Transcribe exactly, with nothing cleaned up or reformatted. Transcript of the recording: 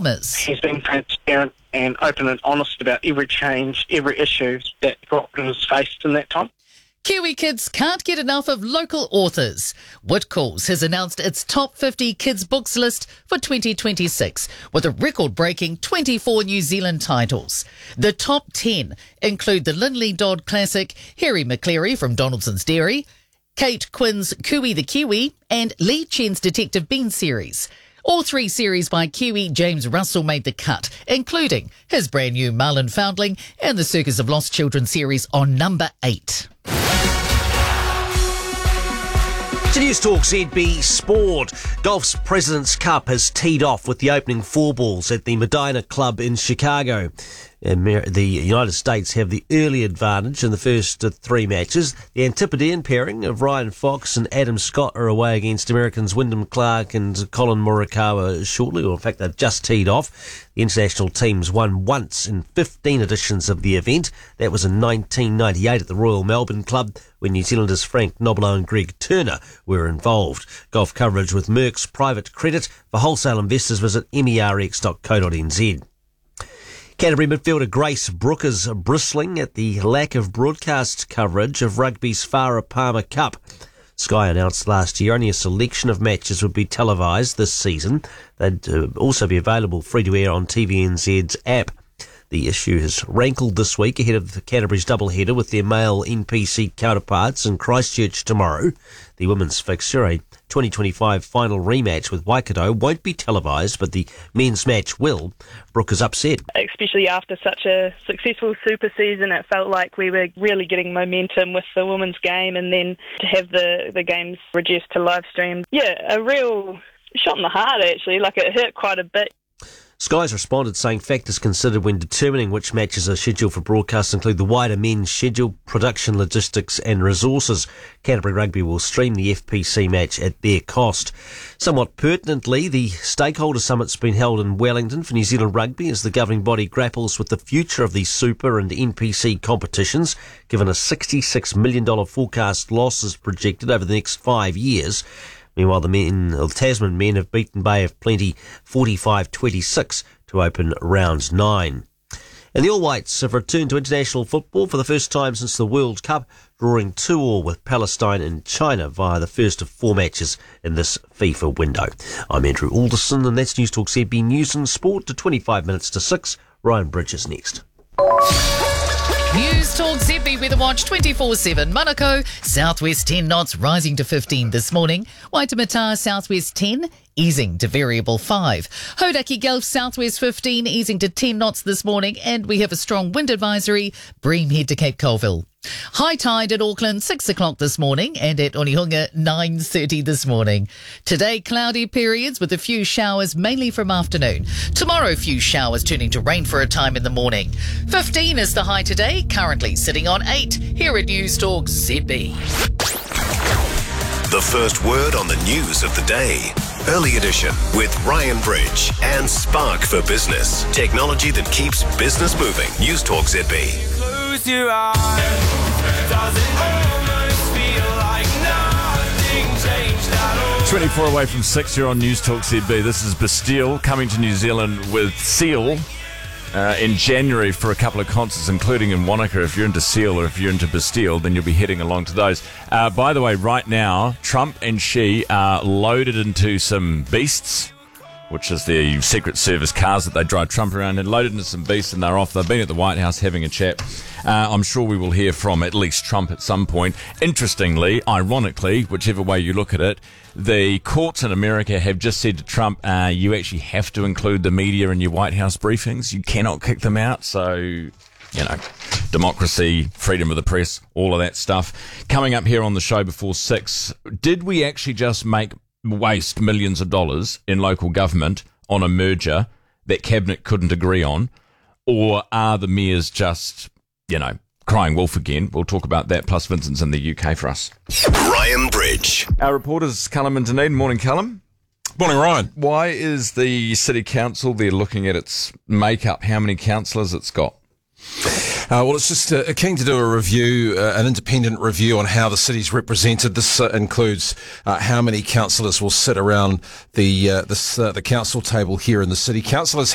Farmers. He's been transparent and open and honest about every change, every issue that Brockton has faced in that time. Kiwi kids can't get enough of local authors. Whitcoulls has announced its top fifty kids books list for twenty twenty-six, with a record-breaking twenty-four New Zealand titles. The top ten include the Linley Dodd classic Harry McCleary from Donaldson's Dairy, Kate Quinn's Cooey the Kiwi, and Lee Chen's Detective Bean series. All three series by Kiwi James Russell made the cut, including his brand new Marlin Foundling and the Circus of Lost Children series on number eight. To News Talk Z B Sport. Golf's President's Cup has teed off with the opening four balls at the Medina Club in Chicago. The United States have the early advantage in the first three matches. The Antipodean pairing of Ryan Fox and Adam Scott are away against Americans Wyndham Clark and Colin Morikawa shortly, or in fact they've just teed off. The international teams won once in fifteen editions of the event. That was in nineteen ninety-eight at the Royal Melbourne Club, when New Zealanders Frank Nobilo and Greg Turner were involved. Golf coverage with Merck's Private Credit. For wholesale investors, visit merx dot co dot n z. Canterbury midfielder Grace Brooke is bristling at the lack of broadcast coverage of rugby's Farah Palmer Cup. Sky announced last year only a selection of matches would be televised this season. They'd uh, also be available free-to-air on T V N Z's app. The issue has rankled this week ahead of the Canterbury's doubleheader with their male N P C counterparts in Christchurch tomorrow. The women's fixture, a twenty twenty-five final rematch with Waikato, won't be televised, but the men's match will. Brooke is upset. Especially after such a successful super season, it felt like we were really getting momentum with the women's game, and then to have the, the games reduced to live stream. Yeah, a real shot in the heart, actually. Like, it hurt quite a bit. Sky's responded saying factors considered when determining which matches are scheduled for broadcast include the wider men's schedule, production logistics and resources. Canterbury Rugby will stream the F P C match at their cost. Somewhat pertinently, the Stakeholder Summit's been held in Wellington for New Zealand Rugby as the governing body grapples with the future of the Super and N P C competitions, given a sixty-six million dollars forecast loss is projected over the next five years. Meanwhile, the men, the Tasman men have beaten Bay of Plenty forty-five twenty-six to open round nine. And the All Whites have returned to international football for the first time since the World Cup, drawing two all with Palestine and China via the first of four matches in this FIFA window. I'm Andrew Alderson, and that's News Talk Z B News and Sport to twenty-five minutes to six. Ryan Bridges next. News Talk Z B Weather Watch twenty-four seven. Manukau, southwest ten knots, rising to fifteen this morning. Waitemata, southwest ten, easing to variable five. Hodaki Gulf, southwest fifteen, easing to ten knots this morning. And we have a strong wind advisory, Bream head to Cape Colville. High tide at Auckland, six o'clock this morning, and at Onehunga, nine thirty this morning. Today, cloudy periods with a few showers, mainly from afternoon. Tomorrow, few showers turning to rain for a time in the morning. fifteen is the high today, currently sitting on eight, here at News Talk Z B. The first word on the news of the day. Early edition with Ryan Bridge and Spark for Business. Technology that keeps business moving. News Talk Z B. Close your eyes. Does it almost feel like nothing changed at all? twenty-four away from six here on News Talk Z B. This is Bastille coming to New Zealand with Seal uh, in January for a couple of concerts, including in Wanaka. If you're into Seal or if you're into Bastille, then you'll be heading along to those. Uh, by the way, right now, Trump and Xi are loaded into some beasts, which is the Secret Service cars that they drive Trump around in, loaded into some beasts, and they're off. They've been at the White House having a chat. Uh, I'm sure we will hear from at least Trump at some point. Interestingly, ironically, whichever way you look at it, the courts in America have just said to Trump, uh, you actually have to include the media in your White House briefings. You cannot kick them out. So, you know, democracy, freedom of the press, all of that stuff. Coming up here on the show before six, did we actually just make waste millions of dollars in local government on a merger that Cabinet couldn't agree on? Or are the mayors just, you know, crying wolf again? We'll talk about that, plus Vincent's in the U K for us. Ryan Bridge. Our reporter's Callum and Dunedin. Morning, Callum. Morning, Ryan. Why is the City Council there looking at its makeup, how many councillors it's got? Uh, well, it's just uh, keen to do a review, uh, an independent review on how the city's represented. This uh, includes uh, how many councillors will sit around the uh, this, uh, the council table here in the city. Councillors